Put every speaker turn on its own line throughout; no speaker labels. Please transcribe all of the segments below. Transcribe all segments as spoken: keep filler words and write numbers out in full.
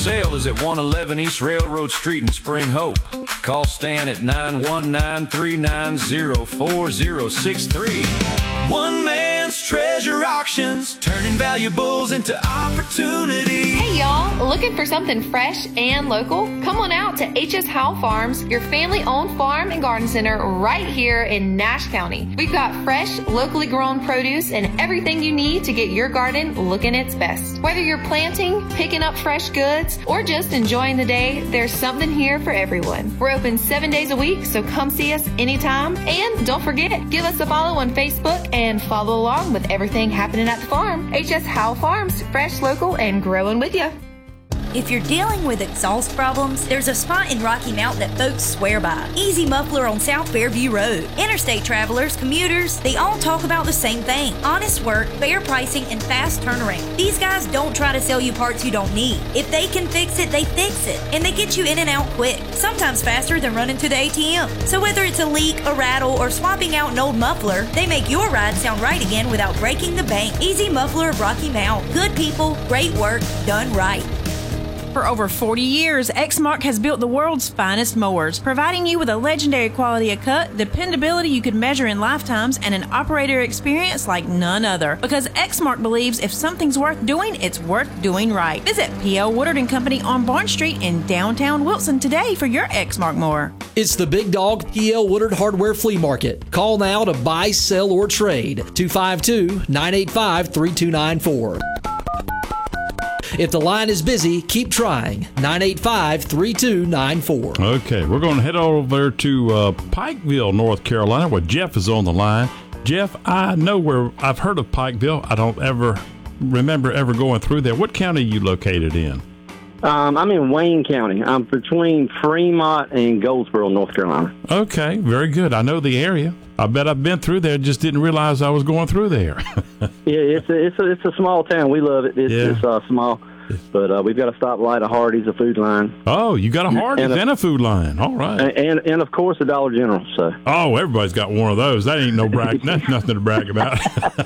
sale is at one eleven East Railroad Street in Spring Hope. Call Stan at nine one nine, three nine zero, four zero six three. One Man's Treasure Auctions, turning valuables into opportunity.
Hey y'all, looking for something fresh and local? Come on out to H S Howell Farms, your family-owned farm and garden center right here in Nash County. We've got fresh, locally grown produce and everything you need to get your garden looking its best. Whether you're planting, picking up fresh goods, or just enjoying the day, there's something here for everyone. We're open seven days a week, so come see us anytime. And don't forget, give us a follow on Facebook and follow along with everything happening at the farm. H S Howell Farms, fresh, local, and growing with you.
If you're dealing with exhaust problems, there's a spot in Rocky Mount that folks swear by. Easy Muffler on South Fairview Road. Interstate travelers, commuters, they all talk about the same thing. Honest work, fair pricing, and fast turnaround. These guys don't try to sell you parts you don't need. If they can fix it, they fix it. And they get you in and out quick. Sometimes faster than running to the A T M. So whether it's a leak, a rattle, or swapping out an old muffler, they make your ride sound right again without breaking the bank. Easy Muffler of Rocky Mount. Good people, great work, done right.
For over forty years, Exmark has built the world's finest mowers, providing you with a legendary quality of cut, dependability you could measure in lifetimes, and an operator experience like none other. Because Exmark believes if something's worth doing, it's worth doing right. Visit P L Woodard and Company on Barn Street in downtown Wilson today for your Exmark mower.
It's the Big Dog P L Woodard Hardware Flea Market. Call now to buy, sell, or trade. two five two, nine eight five, three two nine four. If the line is busy, keep trying. nine eight five, three two nine four.
Okay, we're going to head over there to uh, Pikeville, North Carolina, where Jeff is on the line. Jeff, I know where I've heard of Pikeville. I don't ever remember ever going through there. What county are you located in?
Um, I'm in Wayne County. I'm between Fremont and Goldsboro, North Carolina.
Okay, very good. I know the area. I bet I've been through there, just didn't realize I was going through there.
Yeah, it's a, it's a it's a small town. We love it. It's,
Yeah.
it's uh, small, but uh, we've got a stoplight, a Hardee's, a Food Line.
Oh, you got a Hardee's and a, and a Food Line. All right.
And, and and of course a Dollar General. So.
Oh, everybody's got one of those. That ain't no brag. That's nothing to brag about.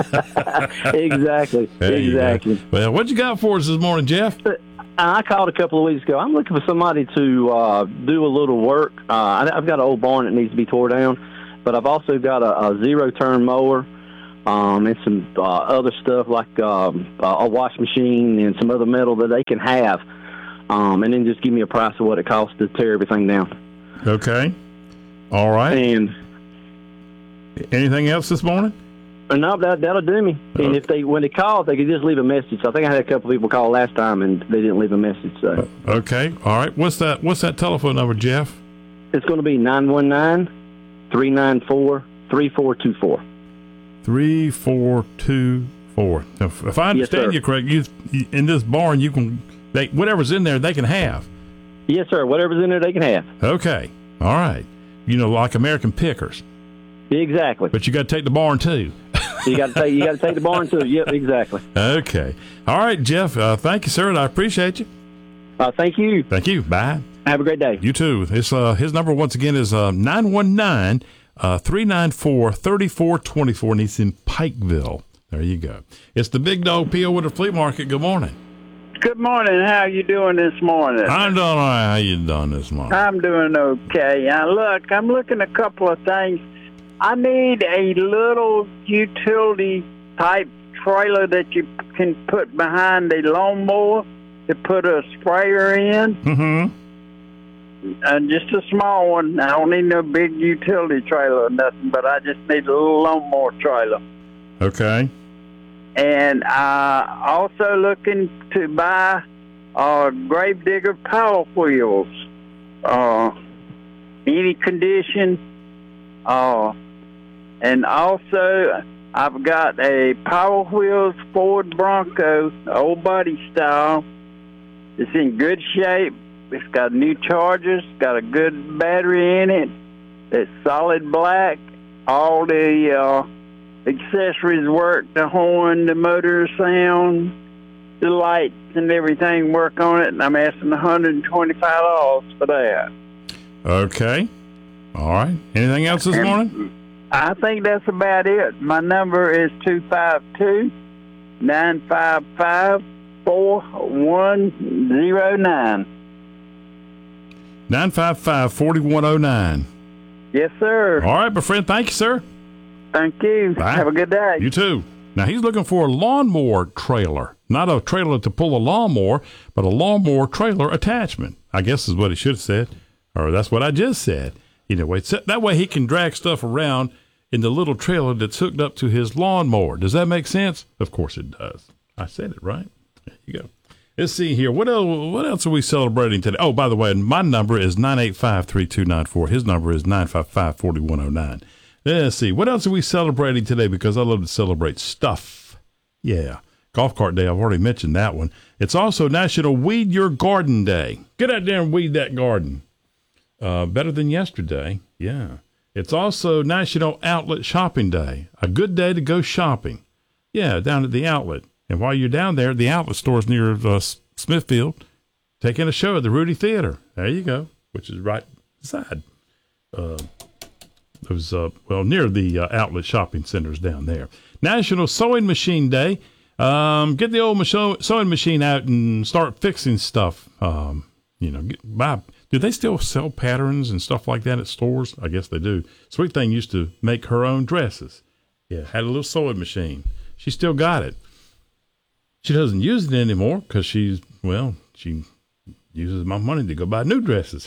Exactly.
There you
exactly.
go. Well, what you got for us this morning, Jeff?
I called a couple of weeks ago. I'm looking for somebody to uh, do a little work. Uh, I've got an old barn that needs to be tore down, but I've also got a, a zero-turn mower um, and some uh, other stuff like um, a wash machine and some other metal that they can have, um, and then just give me a price of what it costs to tear everything down.
Okay. All right.
And
anything else this morning?
No, that, that'll do me.
Okay.
And if they, when they call, they could just leave a message. So I think I had a couple people call last time, and they didn't leave a message. So
Okay. All right. What's that? What's that telephone number, Jeff?
it's going to be nine one nine, three nine four, three four two four.
Three four two four. If, if I understand
Yes, sir.
you correct, you, you in this barn you can they whatever's in there they can have.
Yes, sir. Whatever's in there, they can have.
Okay. All right. You know, like American Pickers,
Exactly.
but you got to take the barn too.
You got to take you got to take the barn too. Yep, exactly.
Okay. All right, Jeff. Uh, thank you, sir. And I appreciate you.
Uh, thank you.
Thank you. Bye.
Have a great day.
You too. His uh, his number once again is uh, nine one nine, three nine four, three four two four, and he's in Pikeville. There you go. It's the Big Dog P L Woodard Flea Market. Good morning.
Good morning. How you doing this morning?
I'm doing all right. How you doing this morning?
I'm doing okay. Now, look, I'm looking at a couple of things. I need a little utility type trailer that you can put behind the lawnmower to put a sprayer in.
Mm-hmm.
And just a small one. I don't need no big utility trailer or nothing, but I just need a little lawnmower trailer.
Okay.
And uh, also looking to buy uh, Gravedigger power wheels. Uh, any condition. Uh, and also, I've got a Power Wheels Ford Bronco, old body style. It's in good shape. It's got new chargers, got a good battery in it. It's solid black. All the uh, accessories work, the horn, the motor sound, the lights and everything work on it. And I'm asking one hundred twenty-five dollars for that.
Okay. All right. Anything else this
And
morning?
I think that's about it. My number is two five two, nine five five, four one zero nine.
nine five five, four one zero nine.
Yes, sir.
All right, my friend. Thank you, sir.
Thank you.
Bye.
Have a good day.
You too. Now, he's looking for a lawnmower trailer. Not a trailer to pull a lawnmower, but a lawnmower trailer attachment. I guess is what he should have said. Or that's what I just said. Anyway, so that way he can drag stuff around in the little trailer that's hooked up to his lawnmower. Does that make sense? Of course it does. I said it right. There you go. Let's see here. What else, what else are we celebrating today? Oh, by the way, my number is nine eight five, three two nine four. His number is nine five five, four one zero nine. Let's see. What else are we celebrating today? Because I love to celebrate stuff. Yeah. Golf cart day. I've already mentioned that one. It's also National Weed Your Garden Day. Get out there and weed that garden. Uh, better than yesterday. Yeah. It's also National Outlet Shopping Day. A good day to go shopping. Yeah, down at the outlet. And while you're down there, the outlet store's near uh, Smithfield. Take in a show at the Rudy Theater. There you go, which is right beside. Uh, those, uh, well, near the uh, outlet shopping centers down there. National Sewing Machine Day. Um, get the old macho- sewing machine out and start fixing stuff. Um, you know, get, buy. Do they still sell patterns and stuff like that at stores? I guess they do. Sweet Thing used to make her own dresses. Yeah, had a little sewing machine. She still got it. She doesn't use it anymore because she's, well, she uses my money to go buy new dresses.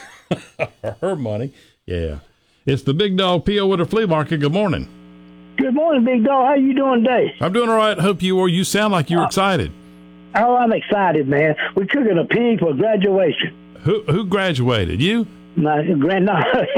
Her money. Yeah. It's the Big Dog P O with a flea market. Good morning.
Good morning, Big Dog. How you doing today?
I'm doing all right. Hope you are. You sound like you're uh, excited.
Oh, I'm excited, man. We're cooking a pig for graduation.
Who who graduated? You?
My grand, no.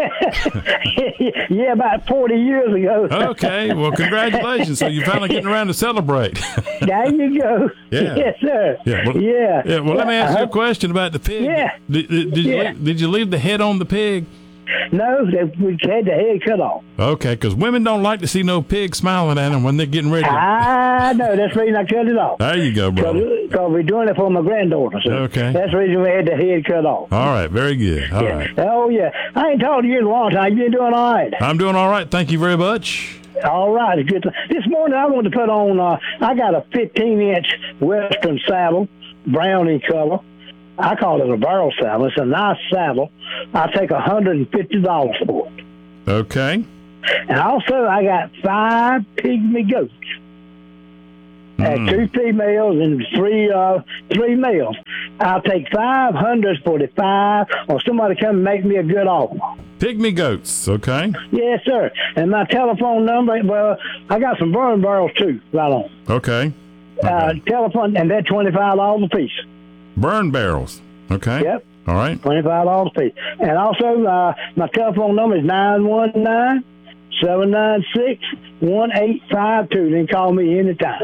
Yeah, about forty years ago.
Okay, well, congratulations. So you're finally getting around to celebrate.
There you go.
Yeah.
Yes, sir.
Yeah. Well,
yeah.
yeah. Well, let me ask
uh-huh.
you a question about the pig.
Yeah.
Did, did, did,
yeah.
You, did you leave the head on the pig?
No, we had the head cut off.
Okay, because women don't like to see no pig smiling at them when they're getting ready.
I know. That's the reason I cut it off.
There you go, bro.
Because we're doing it for my granddaughter. So
okay.
That's the reason we had the head cut off.
All right. Very good. All
yeah.
right.
Oh, yeah. I ain't talked to you in a long time. You been doing all right?
I'm doing all right. Thank you very much.
All right. Good. This morning I wanted to put on, uh, I got a fifteen inch Western saddle, brown in color. I call it a barrel saddle. It's a nice saddle. I take one hundred fifty dollars for it.
Okay.
And also, I got five pygmy goats. I had
Mm.
two females and three uh, three males. I'll take five hundred for the five, or somebody come and make me a good offer.
Pygmy goats. Okay.
Yes, sir. And my telephone number, well, I got some burn barrels, too, right on.
Okay.
Uh,
okay.
Telephone, and they're twenty-five dollars a piece.
Burn barrels. Okay.
Yep.
All right.
twenty-five dollars a piece. And also, uh, my telephone number is nine one nine, seven nine six, one eight five two. Then call me anytime.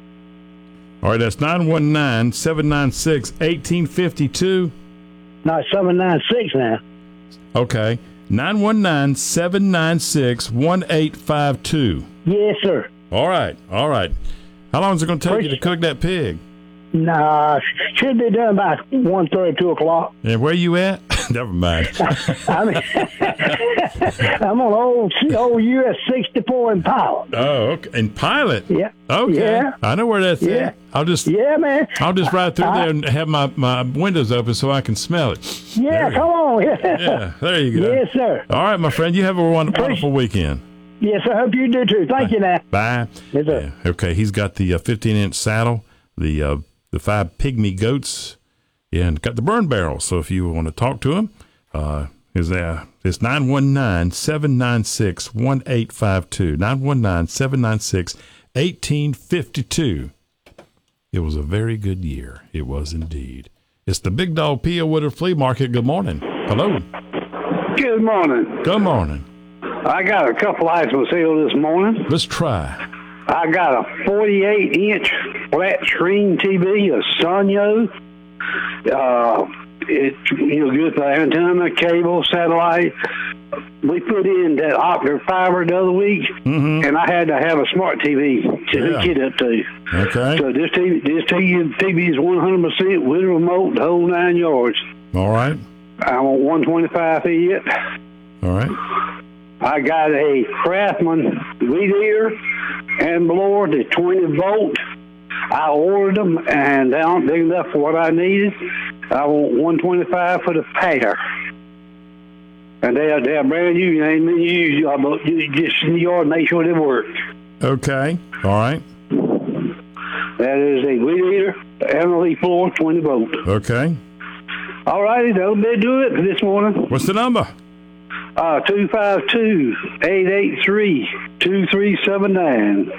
All right. That's nine one nine, seven nine six, one eight five two.
No, it's seven nine six now.
Okay. nine one nine, seven nine six, one eight five two.
Yes, sir.
All right. All right. How long is it going to take you to cook that pig?
Nah, should be done by one thirty, two o'clock.
And where you at? Never mind.
I mean, I'm on old old U S sixty-four in Pilot.
Oh, okay. In Pilot?
Yeah.
Okay.
Yeah.
I know where that's
Yeah.
at. I'll just
Yeah, man.
I'll just ride through
I,
there and have my, my windows open so I can smell it.
Yeah, come on.
Yeah, there you go.
Yes, sir.
All right, my friend. You have a wonderful, wonderful weekend.
Yes, I hope you do too. Thank
Bye.
you now.
Bye.
Yes, sir.
Yeah. Okay, he's got the uh, fifteen inch saddle, the uh, the five pygmy goats, yeah, and got the burn barrel. So if you want to talk to him, uh, is uh, it's nine one nine, seven nine six, one eight five two. nine one nine, seven nine six, one eight five two. It was a very good year. It was indeed. It's the Big Dog P O Woodard Flea Market. Good morning. Hello.
Good morning.
Good morning.
I got a couple items for sale this morning.
Let's try.
I got a forty-eight inch flat screen T V, a Sanyo. Uh, it's you know, good for antenna, cable, satellite. We put in that optic fiber the other week,
mm-hmm.
and I had to have a smart T V to
yeah.
hook it up to.
Okay.
So this T V, this T V, T V is one hundred percent with a remote, the whole nine yards.
All right.
I want one twenty-five for it.
All right.
I got a Craftsman weed eater and blower, the twenty volt. I ordered them, and they aren't big enough for what I needed. I want one twenty-five for the pair. And they are, they are brand new. They ain't been used. Uh, but you just in the yard, make sure they work.
Okay. All right.
That is a weed eater, Emily floor, twenty volt.
Okay.
All righty, that'll be do it for this morning.
What's the number?
Uh, two five two, eight eight three, two three seven nine.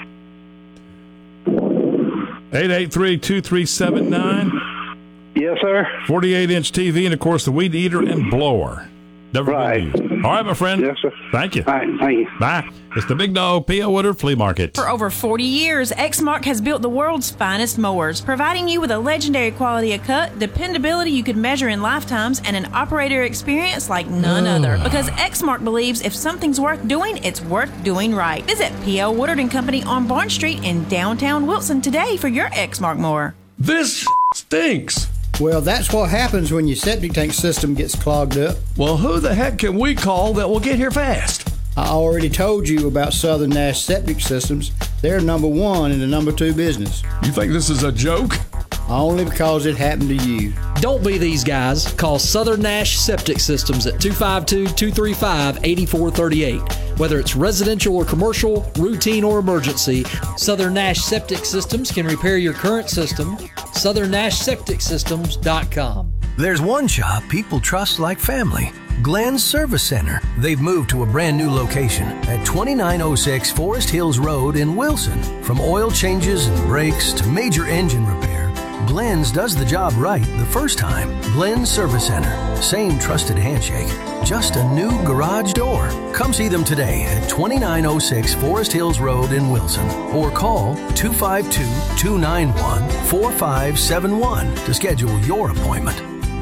eight eight three, two three seven nine.
Yes, sir.
forty-eight inch T V, and, of course, the weed eater and blower. Never
right.
been used. All right, my friend.
Yes, sir.
Thank you.
All right, thank you.
Bye. It's the Big Dog P O. Woodard Flea Market.
For over forty years, Exmark has built the world's finest mowers, providing you with a legendary quality of cut, dependability you could measure in lifetimes, and an operator experience like none other. Because Exmark believes if something's worth doing, it's worth doing right. Visit P O. Woodard and Company on Barn Street in downtown Wilson today for your Exmark mower.
This stinks.
Well, that's what happens when your septic tank system gets clogged up.
Well, who the heck can we call that will get here fast?
I already told you about Southern Nash Septic Systems. They're number one in the number two business.
You think this is a joke?
Only because it happened to you.
Don't be these guys. Call Southern Nash Septic Systems at two five two, two three five, eight four three eight. Whether it's residential or commercial, routine or emergency, Southern Nash Septic Systems can repair your current system. southern nash septic systems dot com.
There's one shop people trust like family. Glenn's Service Center. They've moved to a brand new location at twenty-nine oh six Forest Hills Road in Wilson. From oil changes and brakes to major engine repair, Glenn's does the job right the first time. Glenn's Service Center. Same trusted handshake. Just a new garage door. Come see them today at twenty-nine oh six Forest Hills Road in Wilson. Or call two five two, two nine one, four five seven one to schedule your appointment.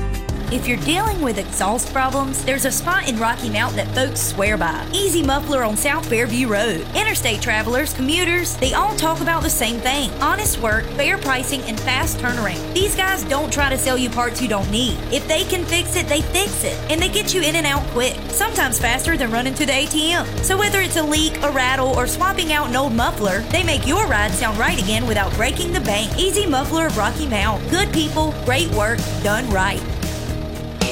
If you're dealing with exhaust problems, there's a spot in Rocky Mount that folks swear by. Easy Muffler on South Fairview Road. Interstate travelers, commuters, they all talk about the same thing. Honest work, fair pricing, and fast turnaround. These guys don't try to sell you parts you don't need. If they can fix it, they fix it. And they get you in and out quick. Sometimes faster than running to the A T M. So whether it's a leak, a rattle, or swapping out an old muffler, they make your ride sound right again without breaking the bank. Easy Muffler of Rocky Mount. Good people, great work, done right.